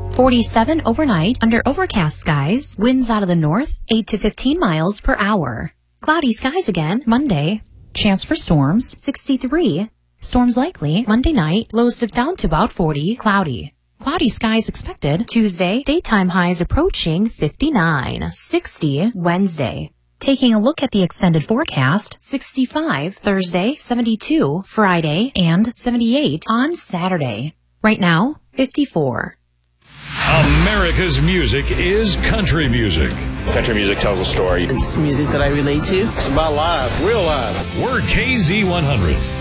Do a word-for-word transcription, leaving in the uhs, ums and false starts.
forty-seven overnight under overcast skies. Winds out of the north, eight to fifteen miles per hour. Cloudy skies again Monday. Chance for storms, sixty-three. Storms likely Monday night. Lows dip down to about forty. Cloudy. Cloudy skies expected Tuesday. Daytime highs approaching fifty-nine. sixty Wednesday. Taking a look at the extended forecast, sixty-five Thursday, seventy-two Friday, and seventy-eight on Saturday. Right now, fifty-four. America's music is country music. Country music tells a story. It's music that I relate to. It's about life, real life. We're K Z one hundred.